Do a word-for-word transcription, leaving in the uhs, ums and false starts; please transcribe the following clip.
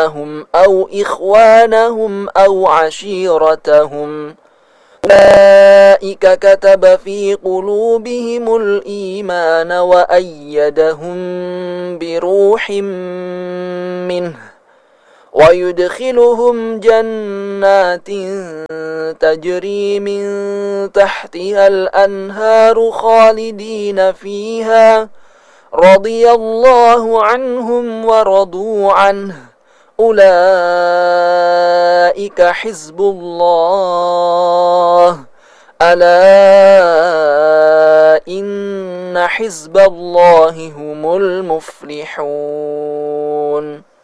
آباءهم أو إخوانهم أو عشيرتهم أولئك كتب في قلوبهم الإيمان وأيدهم بروح منه ويدخلهم جنات تجري من تحتها الأنهار خالدين فيها رضي الله عنهم ورضوا عنه أولئك حزب الله ألا إن حزب الله هم المفلحون.